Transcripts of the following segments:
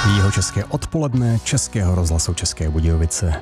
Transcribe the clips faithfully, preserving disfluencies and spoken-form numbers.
Jihočeské odpoledne Českého rozhlasu České Budějovice.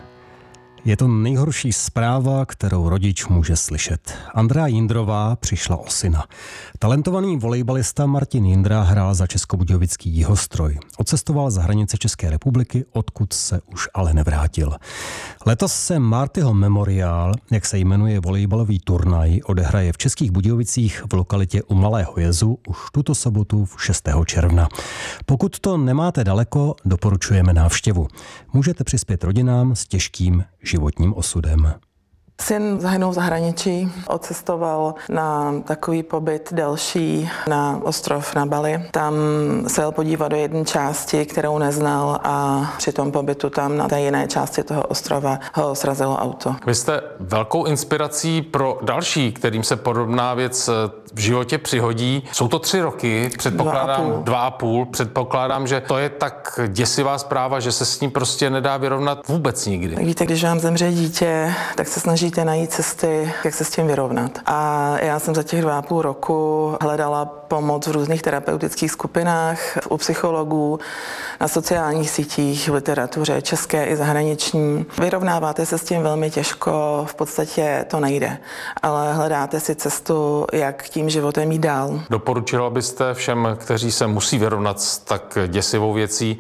Je to nejhorší zpráva, kterou rodič může slyšet. Andrea Jindrová přišla o syna. Talentovaný volejbalista Martin Jindra hrál za českobudějovický Jihostroj. Odcestoval za hranice České republiky, odkud se už ale nevrátil. Letos se Martyho Memoriál, jak se jmenuje volejbalový turnaj, odehraje v Českých Budějovicích v lokalitě u Malého Jezu už tuto sobotu šestého června. Pokud to nemáte daleko, doporučujeme návštěvu. Můžete přispět rodinám s těžkým životním osudem. Syn zahynul v zahraničí, odcestoval na takový pobyt delší na ostrov na Bali. Tam se jel podívat do jedné části, kterou neznal, a při tom pobytu tam na té jiné části toho ostrova ho srazilo auto. Vy jste velkou inspirací pro další, kterým se podobná věc v životě přihodí. Jsou to tři roky, předpokládám dva a, dva a půl. Předpokládám, že to je tak děsivá zpráva, že se s ní prostě nedá vyrovnat vůbec nikdy. Víte, když vám zemře dítě, tak se snaží najít cesty, jak se s tím vyrovnat. A já jsem za těch dva a půl roku hledala pomoc v různých terapeutických skupinách, u psychologů, na sociálních sítích, v literatuře české i zahraniční. Vyrovnáváte se s tím velmi těžko, v podstatě to nejde, ale hledáte si cestu, jak tím životem jít dál. Doporučila byste všem, kteří se musí vyrovnat s tak děsivou věcí,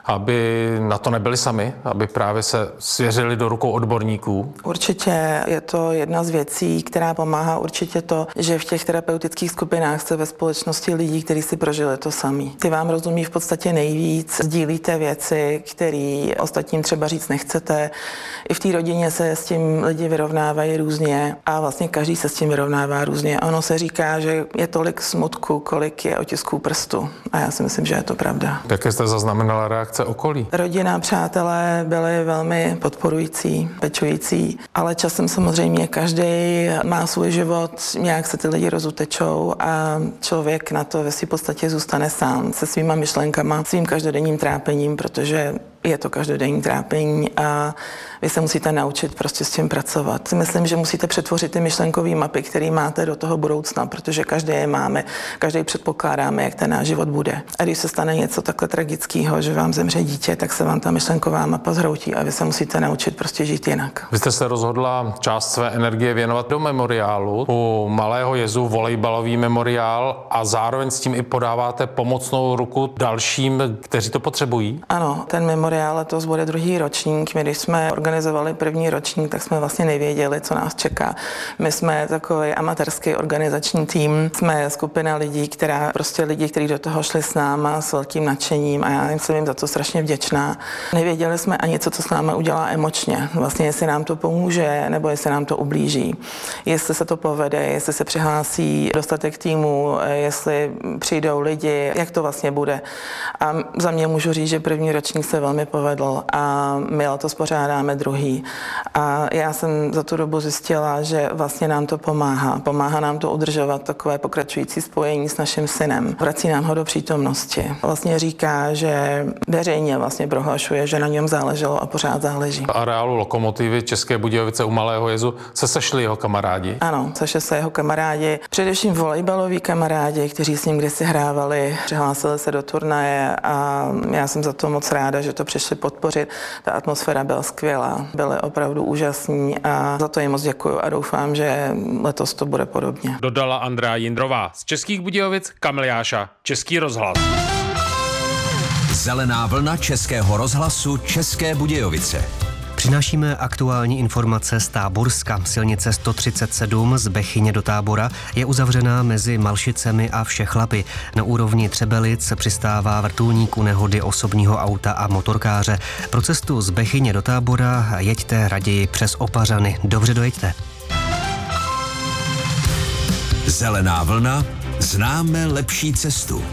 aby na to nebyli sami, aby právě se svěřili do rukou odborníků? Určitě je to jedna z věcí, která pomáhá určitě to, že v těch terapeutických skupinách jste ve společnosti lidí, kteří si prožili to samý. Ty vám rozumí v podstatě nejvíc, sdílíte věci, které ostatním třeba říct nechcete. I v té rodině se s tím lidi vyrovnávají různě a vlastně každý se s tím vyrovnává různě. Ono se říká, že je tolik smutku, kolik je otisků prstu. A já si myslím, že je to pravda. Jaké jste zaznamenala reakce okolí? Rodina, přátelé byli velmi podporující, pečující, ale časem samozřejmě každý má svůj život, nějak se ty lidi rozutečou a člověk na to ve své podstatě zůstane sám se svýma myšlenkama, svým každodenním trápením, protože je to každodenní trápení a vy se musíte naučit prostě s tím pracovat. Myslím, že musíte přetvořit ty myšlenkové mapy, které máte do toho budoucna, protože každý je máme, každý předpokládáme, jak ten náš život bude. A když se stane něco takhle tragického, že vám zemře dítě, tak se vám ta myšlenková mapa zhroutí a vy se musíte naučit prostě žít jinak. Vy jste se rozhodla část své energie věnovat do memoriálu u Malého Jezu, volejbalový memoriál, a zároveň s tím i podáváte pomocnou ruku dalším, kteří to potřebují? Ano, ten memoriál letos bude druhý ročník. My, když jsme organizovali první ročník, tak jsme vlastně nevěděli, co nás čeká. My jsme takový amatérský organizační tým, jsme skupina lidí, která prostě lidi, kteří do toho šli s náma s velkým nadšením, a já jsem jim za to strašně vděčná. Nevěděli jsme ani, co to s náma udělá emočně. Vlastně, jestli nám to pomůže, nebo jestli nám to ublíží. Jestli se to povede, jestli se přihlásí dostatek týmu, jestli přijdou lidi, jak to vlastně bude. A za mě můžu říct, že první ročník se velmi povedl a my letos pořádáme druhý. A já jsem za tu dobu zjistila, že vlastně nám to pomáhá. Pomáhá nám to udržovat takové pokračující spojení s naším synem. Vrací nám ho do přítomnosti. Vlastně říká, že veřejně vlastně prohlašuje, že na něm záleželo a pořád záleží. V areálu Lokomotivy České Budějovice u Malého Jezu se sešli jeho kamarádi? Ano, sešli se jeho kamarádi. Především volejbaloví kamarádi, kteří s ním kdysi hrávali, přihlásili se do turnaje a já jsem za to moc ráda, že to přišli podpořit. Ta atmosféra byla skvělá, byly opravdu úžasní a za to jim moc děkuju a doufám, že letos to bude podobně. Dodala Andrea Jindrová. Z Českých Budějovic Kamil Jáša, Český rozhlas. Zelená vlna Českého rozhlasu České Budějovice. Přinášíme aktuální informace z Táborska. Silnice sto třicet sedm z Bechyně do Tábora je uzavřená mezi Malšicemi a Všechlapy. Na úrovni Třebelic přistává vrtulník u nehody osobního auta a motorkáře. Pro cestu z Bechyně do Tábora jeďte raději přes Opařany. Dobře dojeďte. Zelená vlna. Známe lepší cestu.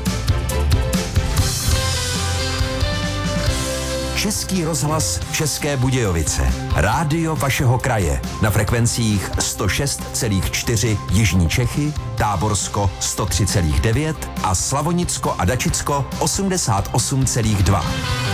Český rozhlas České Budějovice. Rádio vašeho kraje. Na frekvencích sto šest celá čtyři Jižní Čechy, Táborsko sto tři celá devět a Slavonicko a Dačicko osmdesát osm celá dva.